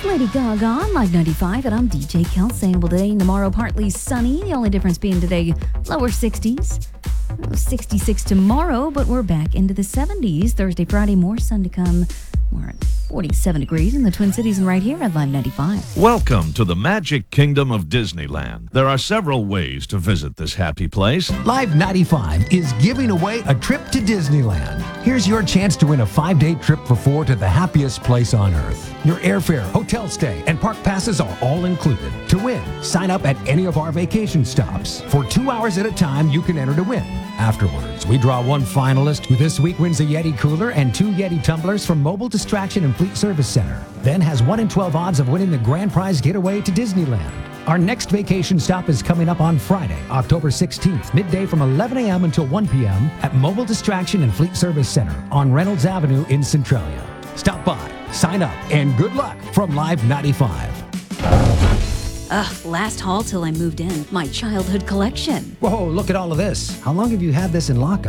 Lady Gaga on Live 95, and I'm DJ Kelsey. Well, today and tomorrow, partly sunny. The only difference being today, lower 60s. 66 tomorrow, but we're back into the 70s. Thursday, Friday, more sun to come. We're at 47 degrees in the Twin Cities and right here at Live 95. Welcome to the Magic Kingdom of Disneyland. There are several ways to visit this happy place. Live 95 is giving away a trip to Disneyland. Here's your chance to win a 5-day trip for 4 to the happiest place on earth. Your airfare, hotel stay, and park passes are all included. To win, sign up at any of our vacation stops. For 2 hours at a time, you can enter to win. Afterwards, we draw one finalist who this week wins a Yeti cooler and 2 Yeti tumblers from Mobile Distraction and Fleet Service Center. Then has 1 in 12 odds of winning the grand prize getaway to Disneyland. Our next vacation stop is coming up on Friday, October 16th, midday from 11 a.m. until 1 p.m. at Mobile Distraction and Fleet Service Center on Reynolds Avenue in Centralia. Stop by, sign up, and good luck from Live 95. Last haul till I moved in. My childhood collection. Whoa, look at all of this. How long have you had this in lockup?